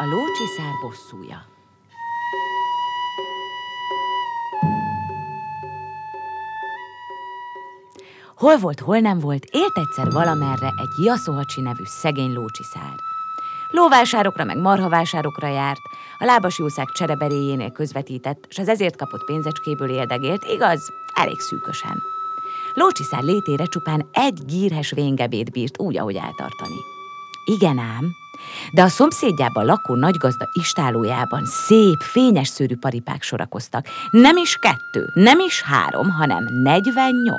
A lócsiszár bosszúja. Hol volt, hol nem volt, élt egyszer valamerre egy Jaszóhacsi nevű szegény lócsiszár. Lóvásárokra meg marhavásárokra járt, a lábas jószág csereberéjénél közvetített, s az ezért kapott pénzecskéből éldegélt, igaz, elég szűkösen. Lócsiszár létére csupán egy gírhes véngebét bírt úgy, ahogy eltartani. Igen ám, de a szomszédjában lakó nagygazda istállójában szép, fényes szőrű paripák sorakoztak. Nem is 2, nem is 3, hanem 48.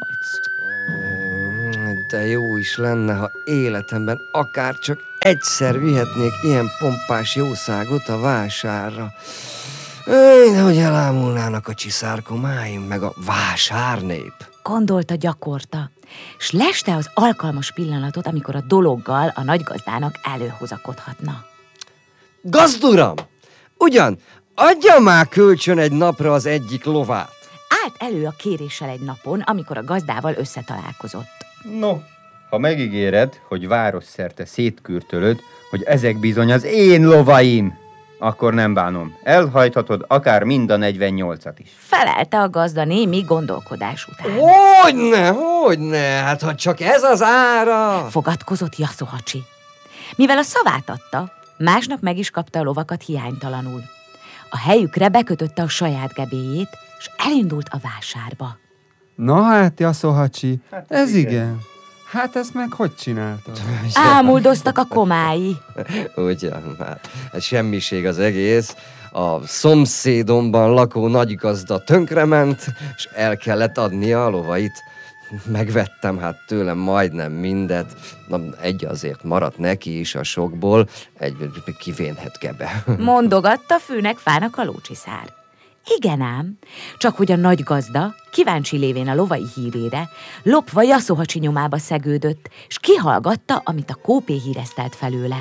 De jó is lenne, ha életemben akár csak egyszer vihetnék ilyen pompás jószágot a vásárra. Nehogy elámulnának a csiszárkomáim, meg a vásárnép. Gondolta gyakorta, s leste az alkalmas pillanatot, amikor a dologgal a nagygazdának előhozakodhatna. Gazduram! Ugyan, adja már kölcsön egy napra az egyik lovát. Állt elő a kéréssel egy napon, amikor a gazdával összetalálkozott. No, ha megígéred, hogy városszerte szétkürtölöd, hogy ezek bizony az én lovaim, akkor nem bánom. Elhajthatod akár mind a 48-at is. Felelte a gazda némi gondolkodás után. Hogyne, hát ha csak ez az ára. Fogadkozott Jaszóhacsi. Mivel a szavát adta, másnap meg is kapta a lovakat hiánytalanul. A helyükre bekötötte a saját gebéjét, és elindult a vásárba. Na hát, Jaszóhacsi, ez igen. Hát ezt meg hogy csináltad? Ámuldoztak a komái. Ugyan már, hát semmiség az egész. A szomszédomban lakó nagygazda tönkrement, és el kellett adnia a lovait. Megvettem hát tőlem majdnem mindet. Na, egy azért maradt neki is a sokból, egy kivénhet gebe. Mondogatta fűnek fának a lócsiszár. Igen ám, csak hogy a nagygazda, kíváncsi lévén a lovai hírére, lopva Jaszóhacsi nyomába szegődött, s kihallgatta, amit a kópé híresztelt felőle.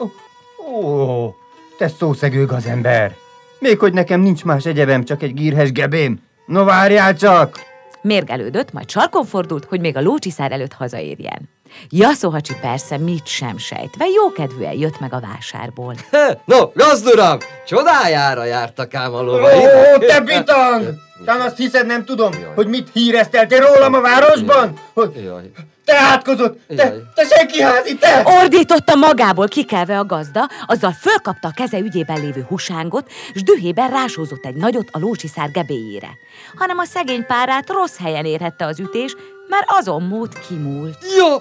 Ó, te szószegő gazember! Még hogy nekem nincs más egyebem, csak egy gírhes gebém. No várjál csak! Mérgelődött, majd sarkon fordult, hogy még a lócsiszár előtt hazaérjen. Jaszóhacsi persze mit sem sejtve, jókedvűen jött meg a vásárból. No, gazduram, csodájára jártak ám a lovai. Ó, te bitang! Talán azt hiszed, nem tudom, hogy mit híreszteltél rólam a városban? Jaj. Te átkozott! Te senkiházi, te! Ordította magából kikelve a gazda, azzal fölkapta a keze ügyében lévő husángot, s dühében rásózott egy nagyot a lócsiszár gebéjére. Hanem a szegény párát rossz helyen érhette az ütés, mert azon mód kimúlt. Ja!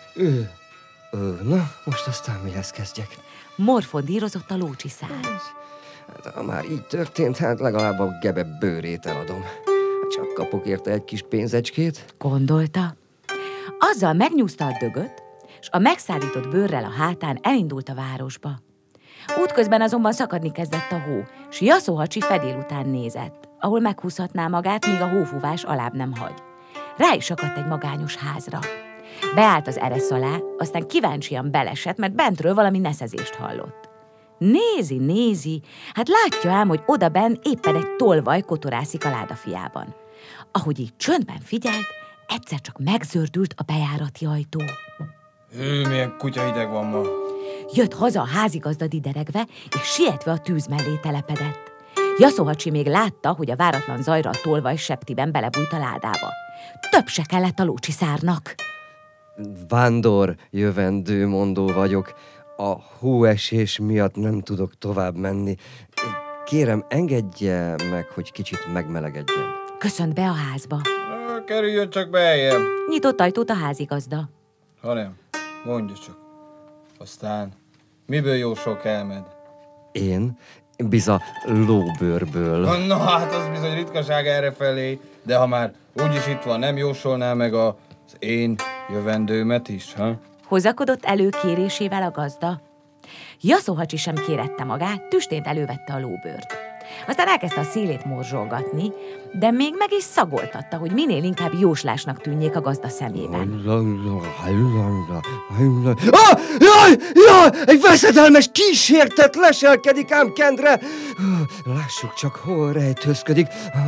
Na, most aztán mihez kezdjek? Morfondírozott a lócsiszár. Hát, ha már így történt, hát legalább a gebe bőrét eladom. Csak kapok érte egy kis pénzecskét. Gondolta. Azzal megnyúzta a dögöt, s a megszállított bőrrel a hátán elindult a városba. Útközben azonban szakadni kezdett a hó, s Jaszóhacsi fedél után nézett, ahol meghúzhatná magát, míg a hófúvás alább nem hagy. Rá is akadt egy magányos házra. Beállt az eresz alá, aztán kíváncsian belesett, mert bentről valami neszezést hallott. Nézi, hát látja ám, hogy odabenn éppen egy tolvaj kotorászik a ládafiában. Ahogy így csöndben figyelt, egyszer csak megzördült a bejárati ajtó. Milyen kutyahideg van ma. Jött haza a házigazda dideregve, és sietve a tűz mellé telepedett. Jaszóhacsi még látta, hogy a váratlan zajra a tolvaj septiben belebújt a ládába. Több se kellett a lócsiszárnak. Vándor jövendő mondó vagyok. A hóesés miatt nem tudok tovább menni. Kérem, engedje meg, hogy kicsit megmelegedjen. Köszönt be a házba. Kerüljön csak beljebb. Nyitott ajtót a házigazda. Ha nem, mondja csak. Aztán, miből jósol elmed? Én? Biza lóbőrből. Na hát, az bizony ritkaság errefelé, de ha már úgyis itt van, nem jósolná meg az én jövendőmet is, ha? Hozakodott elő kérésével a gazda. Jaszóhacsi sem kérette magát, tüstént elővette a lóbőrt. Aztán elkezdte a szélét morzsolgatni, de még meg is szagoltatta, hogy minél inkább jóslásnak tűnjék a gazda szemében. Jaj! Egy veszedelmes kísértet leselkedik ám kendre! Lássuk csak, hol rejtőzködik.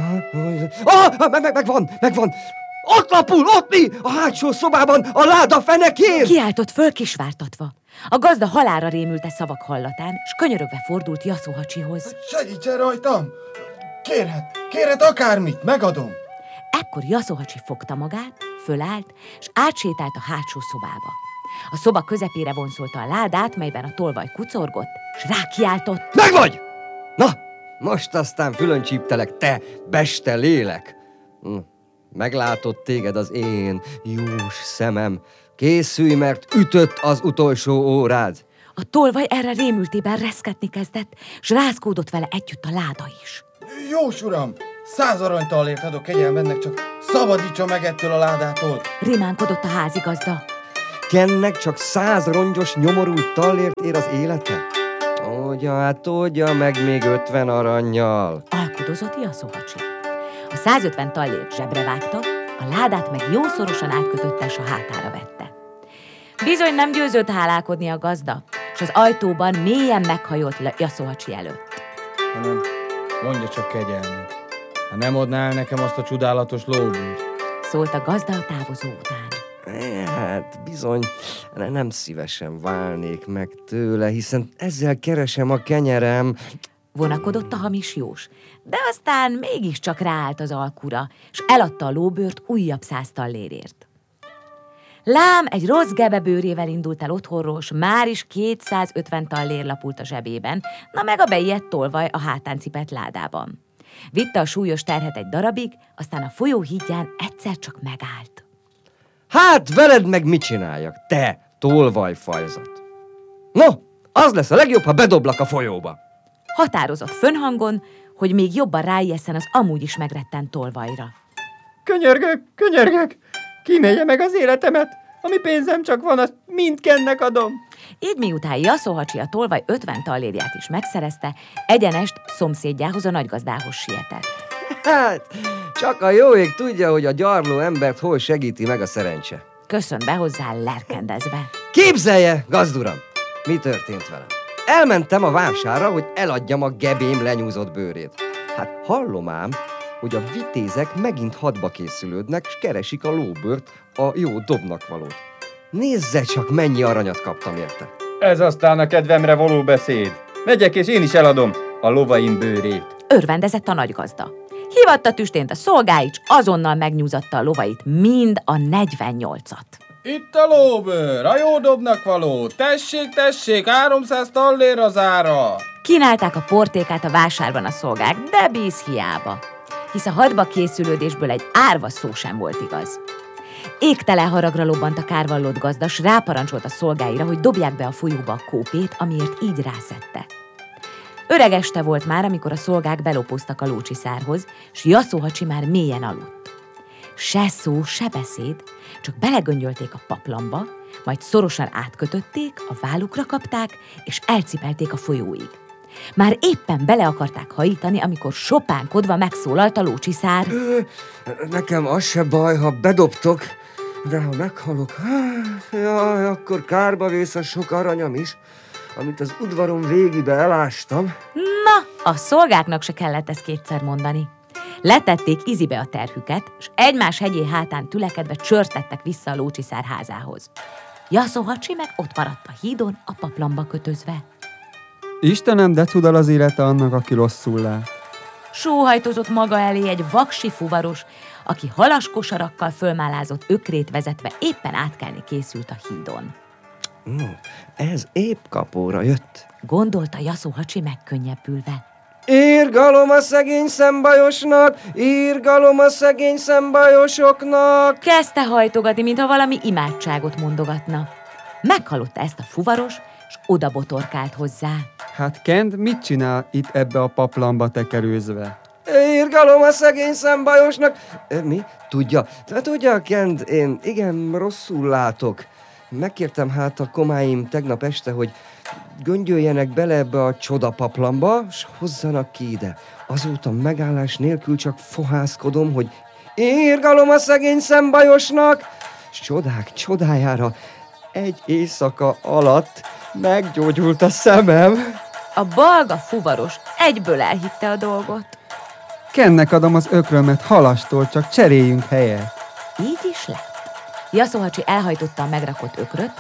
Megvan! Ott lapul, ott mi? A hátsó szobában, a láda fenekén! Kiáltott föl kisvártatva. A gazda halálra rémült szavak hallatán, s könyörögve fordult Jaszóhacsihoz. Segítsen rajtam! Kérhet akármit, megadom! Ekkor Jaszóhacsi fogta magát, fölállt, s átsétált a hátsó szobába. A szoba közepére vonszolta a ládát, melyben a tolvaj kucorgott, s rákiáltott. Megvagy! Na, most aztán fülön csíptelek, te beste lélek! Meglátott téged az én jós szemem. Készülj, mert ütött az utolsó órád. A tolvaj erre rémültében reszketni kezdett, s rázkódott vele együtt a láda is. Jós uram, 100 aranytallért adok kegyelmednek, csak szabadítsa meg ettől a ládától. Rimánkodott a házigazda. Kennek csak 100 rongyos nyomorult tallért ér az élete? Oldja meg még 50 arannyal. Alkudozott Jaszóhacsi. A 150 tallért zsebre vágta, a ládát meg jószorosan átkötötte, s a hátára vette. Bizony nem győzött hálálkodni a gazda, s az ajtóban mélyen meghajolt Jaszóhacsi előtt. Hanem mondja csak kegyelmet. Ha nem adná el nekem azt a csodálatos lóbűrt. Szólt a gazda a távozó után. Hát bizony, nem szívesen válnék meg tőle, hiszen ezzel keresem a kenyerem. Vonakodott a hamis jós, de aztán mégiscsak ráállt az alkura, s eladta a lóbőrt újabb 100 tallérért. Lám egy rossz gebebőrével indult el otthonról, s már is 250 tallér lapult a zsebében, na meg a beijedt tolvaj a hátán cipett ládában. Vitte a súlyos terhet egy darabig, aztán a folyó hídján egyszer csak megállt. Hát veled meg mit csináljak, te tolvajfajzat? No, az lesz a legjobb, ha bedoblak a folyóba. Határozott fönnhangon, hogy még jobban ráijesszen az amúgy is megrettent tolvajra. Könyörgök, kímélje meg az életemet, ami pénzem csak van, azt mind Kennek adom. Így miután Jaszóhacsi a tolvaj 50 tallérját is megszerezte, egyenest szomszédjához, a nagygazdához sietett. Hát, csak a jó ég tudja, hogy a gyarló embert hol segíti meg a szerencse. Köszön be hozzá lerkendezve. Képzelje, gazduram, mi történt velem. Elmentem a vásárra, hogy eladjam a gebém lenyúzott bőrét. Hát hallom ám, hogy a vitézek megint hadba készülődnek, s keresik a lóbőrt, a jó dobnak valót. Nézze csak, mennyi aranyat kaptam érte. Ez aztán a kedvemre való beszéd. Megyek és én is eladom a lovaim bőrét. Örvendezett a nagygazda. Hívatta tüstént a szolgáit, s azonnal megnyúzatta a lovait, mind a 48-at. Itt a lóbőr, a jó dobnak való. Tessék, 300 tallér az ára. Kínálták a portékát a vásárban a szolgák, de bíz hiába, hisz a hadba készülődésből egy árva szó sem volt igaz. Égtelen haragra lobbant a kárvallott gazda, s ráparancsolt a szolgáira, hogy dobják be a folyóba a kópét, amiért így rászedte. Öreg este volt már, amikor a szolgák belopóztak a lócsiszárhoz, s Jaszóhacsi már mélyen aludt. Se szó, se beszéd, csak belegöngyölték a paplamba, majd szorosan átkötötték, a vállukra kapták, és elcipelték a folyóig. Már éppen bele akarták hajítani, amikor sopánkodva megszólalt a lócsiszár. Nekem az se baj, ha bedobtok, de ha meghalok, jaj, akkor kárba vész a sok aranyam is, amit az udvarom végibe elástam. Na, a szolgáknak se kellett ezt kétszer mondani. Letették izibe a terhüket, s egymás hegyé hátán tülekedve csörtettek vissza a lócsiszár házához. Jaszóhacsi meg ott maradt a hídon, a paplamba kötözve. Istenem, de cudal az élete annak, aki rosszul lát. Sóhajtozott maga elé egy vaksi fuvaros, aki halaskosarakkal fölmálázott ökrét vezetve éppen átkelni készült a hídon. Ez épp kapóra jött. Gondolta Jaszóhacsi megkönnyebbülve. Irgalom a szegény szembajosnak, irgalom a szegény szembajosoknak. Kezdte hajtogatni, mintha valami imádságot mondogatna. Meghallotta ezt a fuvaros, s oda botorkált hozzá. Hát Kend mit csinál itt ebbe a paplamba tekerőzve? Irgalom a szegény szembajosnak. Mi? Tudja, Kend, én igen rosszul látok. Megkértem hát a komáim tegnap este, hogy göngyöljenek bele ebbe a csodapaplamba, s hozzanak ki ide. Azóta megállás nélkül csak fohászkodom, hogy irgalom a szegény szembajosnak, s csodák csodájára egy éjszaka alatt meggyógyult a szemem. A balga fuvaros egyből elhitte a dolgot. Kennek adom az ökrömet halastól, csak cseréljünk helyet. Így is lett. Jaszóhacsi elhajtotta a megrakott ökröt,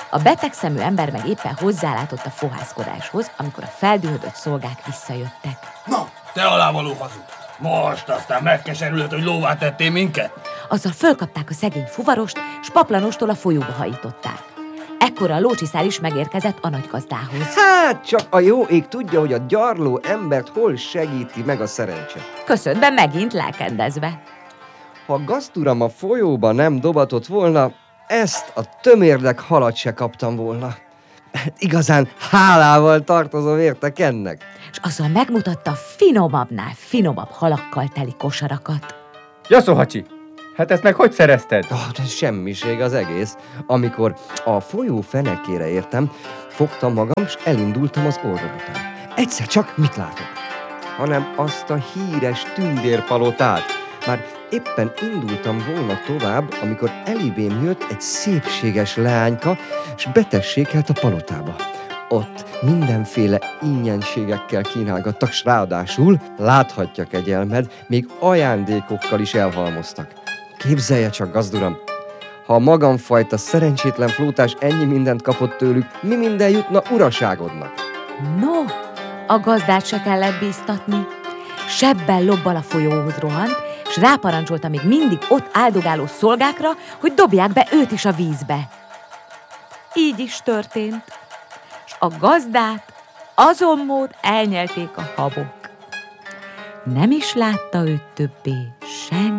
A betegszemű ember meg éppen hozzálátott a fohászkodáshoz, amikor a feldühödött szolgák visszajöttek. Na, te alávaló hazud! Most aztán megkeserülött, hogy lóvá tettél minket? Azzal fölkapták a szegény fuvarost, s paplanostól a folyóba hajították. Ekkor a lócsiszár is megérkezett a nagygazdához. Hát csak a jó ég tudja, hogy a gyarló embert hol segíti meg a szerencse. Köszönt be megint lelkendezve. Ha gazduram a folyóba nem dobatott volna, ezt a tömérdek halat se kaptam volna. Igazán hálával tartozom értek ennek. És azzal megmutatta finomabbnál finomabb halakkal teli kosarakat. Jaszó hacsi, hát ezt meg hogy szerezted? De semmiség az egész. Amikor a folyó fenekére értem, fogtam magam, és elindultam az orrom után. Egyszer csak mit látok? Hanem azt a híres tündérpalotát. Már éppen indultam volna tovább, amikor elibém jött egy szépséges leányka, és betessékelt a palotába. Ott mindenféle ingyenségekkel kínálgattak, s ráadásul, láthatja kegyelmed, még ajándékokkal is elhalmoztak. Képzelje csak, gazduram, ha a magamfajta szerencsétlen flótás ennyi mindent kapott tőlük, mi minden jutna uraságodnak? No, a gazdát se kellett bíztatni. Sebbel lobbal a folyóhoz rohant, s ráparancsolta még mindig ott áldogáló szolgákra, hogy dobják be őt is a vízbe. Így is történt, s a gazdát azonmód elnyelték a habok. Nem is látta őt többé senki.